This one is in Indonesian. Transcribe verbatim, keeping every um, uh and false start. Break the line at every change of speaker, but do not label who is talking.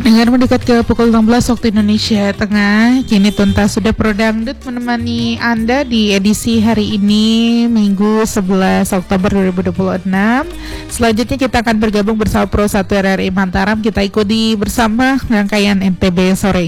Pendengar mendekat ke pukul enam belas waktu Indonesia Tengah. Kini tuntas sudah Pro Dangdut menemani Anda di edisi hari ini Minggu sebelas Oktober dua ribu dua puluh enam. Selanjutnya kita akan bergabung bersama Pro satu R R I Mataram. Kita ikuti bersama rangkaian N T B sore.